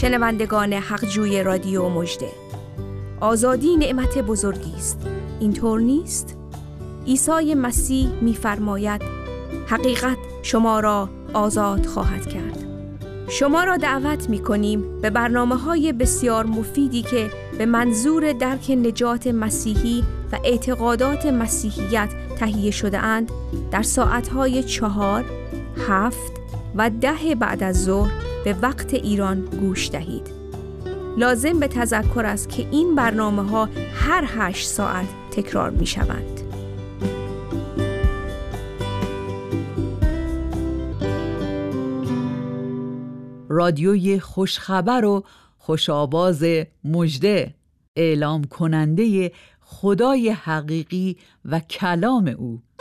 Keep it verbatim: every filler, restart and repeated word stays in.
شنوندگان حقجوی رادیو مژده، آزادی نعمت بزرگی است، اینطور نیست؟ عیسی مسیح می‌فرماید حقیقت شما را آزاد خواهد کرد. شما را دعوت می‌کنیم به برنامه‌های بسیار مفیدی که به منظور درک نجات مسیحی و اعتقادات مسیحیت تهیه شده اند در ساعت‌های چهار، هفت و ده بعد از ظهر به وقت ایران گوش دهید. لازم به تذکر است که این برنامه‌ها هر هشت ساعت تکرار می‌شوند. رادیوی خوشخبر و خوشآواز مژده، اعلام کننده خدای حقیقی و کلام او.